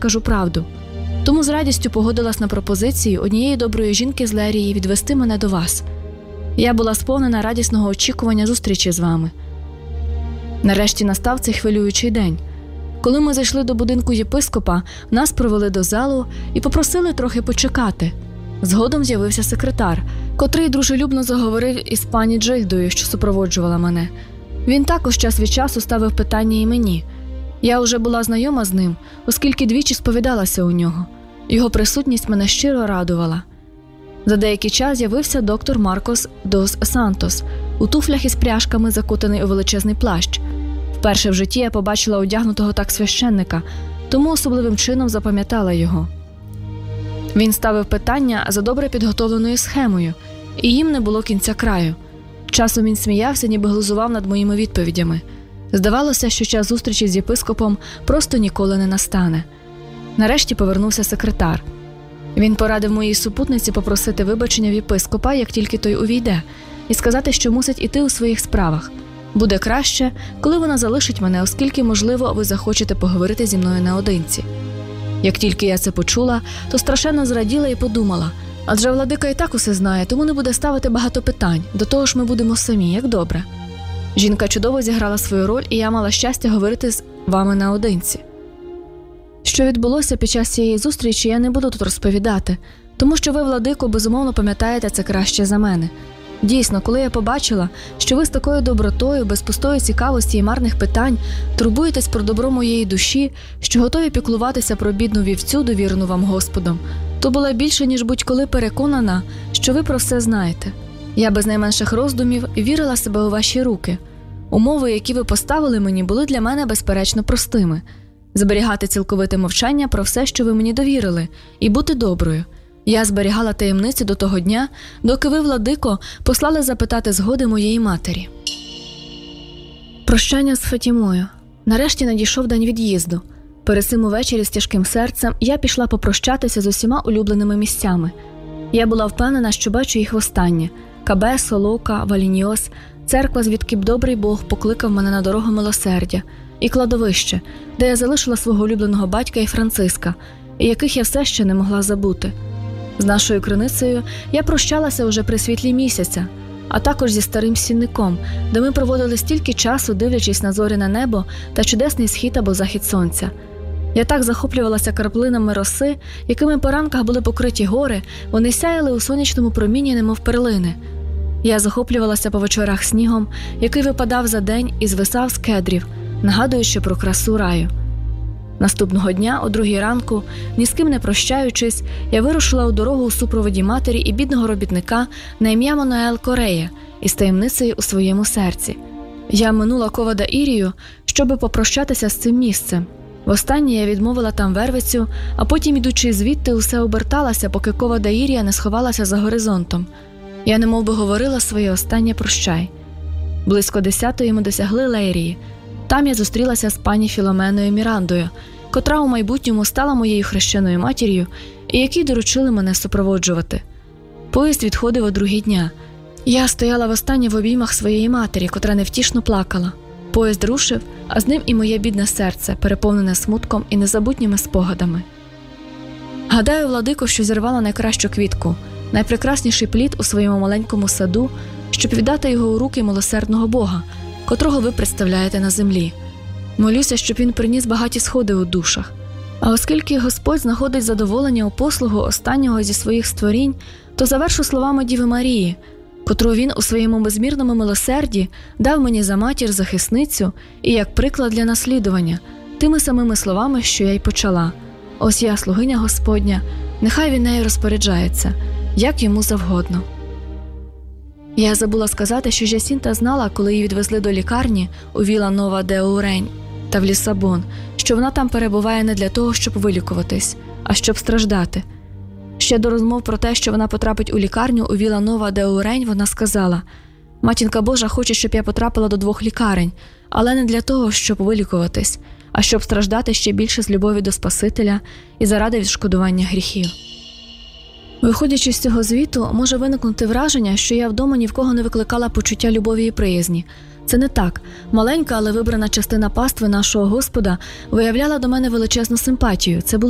кажу правду. Тому з радістю погодилась на пропозицію однієї доброї жінки з Лерії відвести мене до вас. Я була сповнена радісного очікування зустрічі з вами. Нарешті настав цей хвилюючий день. Коли ми зайшли до будинку єпископа, нас провели до залу і попросили трохи почекати. Згодом з'явився секретар, котрий дружелюбно заговорив із пані Джильдою, що супроводжувала мене. Він також час від часу ставив питання і мені. Я вже була знайома з ним, оскільки двічі сповідалася у нього. Його присутність мене щиро радувала. За деякий час з'явився доктор Маркос дос Сантос, у туфлях із пряжками, закутаний у величезний плащ. Вперше в житті я побачила одягнутого так священника, тому особливим чином запам'ятала його. Він ставив питання за добре підготовленою схемою, і їм не було кінця краю. Часом він сміявся, ніби глузував над моїми відповідями. Здавалося, що час зустрічі з єпископом просто ніколи не настане. Нарешті повернувся секретар. Він порадив моїй супутниці попросити вибачення в єпископа, як тільки той увійде, і сказати, що мусить іти у своїх справах. Буде краще, коли вона залишить мене, оскільки, можливо, ви захочете поговорити зі мною наодинці. Як тільки я це почула, то страшенно зраділа і подумала, адже владика і так усе знає, тому не буде ставити багато питань, до того ж ми будемо самі, як добре. Жінка чудово зіграла свою роль, і я мала щастя говорити з вами наодинці. Що відбулося під час цієї зустрічі, я не буду тут розповідати, тому що ви, владико, безумовно пам'ятаєте це краще за мене. Дійсно, коли я побачила, що ви з такою добротою, без пустої цікавості і марних питань турбуєтесь про добро моєї душі, що готові піклуватися про бідну вівцю, довірену вам Господом, то була більше, ніж будь-коли переконана, що ви про все знаєте. Я без найменших роздумів вірила себе у ваші руки. Умови, які ви поставили мені, були для мене безперечно простими. Зберігати цілковите мовчання про все, що ви мені довірили, і бути доброю. Я зберігала таємниці до того дня, доки ви, владико, послали запитати згоди моєї матері. Прощання з Фатімою. Нарешті надійшов день від'їзду. Перед цим увечері з тяжким серцем я пішла попрощатися з усіма улюбленими місцями. Я була впевнена, що бачу їх востаннє. Кабе, Солока, Валіньос, церква, звідки б добрий Бог покликав мене на дорогу милосердя, і кладовище, де я залишила свого улюбленого батька і Франциска, і яких я все ще не могла забути. З нашою криницею я прощалася уже при світлі місяця, а також зі старим сінником, де ми проводили стільки часу, дивлячись на зоряне небо та чудесний схід або захід сонця. Я так захоплювалася краплинами роси, якими по ранках були покриті гори, вони сяяли у сонячному промінні, немов перлини. Я захоплювалася по вечорах снігом, який випадав за день і звисав з кедрів, нагадуючи про красу раю. Наступного дня, о 2 ранку, ні з ким не прощаючись, я вирушила у дорогу у супроводі матері і бідного робітника на ім'я Мануел Корея із таємницею у своєму серці. Я минула Ковада Ірію, щоби попрощатися з цим місцем. Востаннє я відмовила там вервицю, а потім, ідучи звідти, усе оберталася, поки Ковада Ірія не сховалася за горизонтом. Я немовби говорила своє останнє прощай. Близько 10-ї ми досягли Лейрії. Там я зустрілася з пані Філоменою Мірандою, котра у майбутньому стала моєю хрещеною матір'ю і якій доручили мене супроводжувати. Поїзд відходив о 2-й дня. Я стояла востаннє в обіймах своєї матері, котра невтішно плакала. Поїзд рушив, а з ним і моє бідне серце, переповнене смутком і незабутніми спогадами. Гадаю, владико, що зірвала найкращу квітку, найпрекрасніший плід у своєму маленькому саду, щоб віддати його у руки милосердного Бога, котрого ви представляєте на землі. Молюся, щоб він приніс багаті сходи у душах. А оскільки Господь знаходить задоволення у послугу останнього зі своїх створінь, то завершу словами Діви Марії, котру він у своєму безмірному милосерді дав мені за матір захисницю і як приклад для наслідування, тими самими словами, що я й почала. Ось я, слугиня Господня, нехай він нею розпоряджається, як йому завгодно. Я забула сказати, що Жасінта знала, коли її відвезли до лікарні у Віла Нова де Оурень та в Лісабон, що вона там перебуває не для того, щоб вилікуватись, а щоб страждати. Ще до розмов про те, що вона потрапить у лікарню у Віла Нова де Оурень, вона сказала: «Матінка Божа хоче, щоб я потрапила до 2 лікарень, але не для того, щоб вилікуватись, а щоб страждати ще більше з любові до Спасителя і заради відшкодування гріхів». Виходячи з цього звіту, може виникнути враження, що я вдома ні в кого не викликала почуття любові і приязні. Це не так. Маленька, але вибрана частина пастви нашого Господа виявляла до мене величезну симпатію. Це були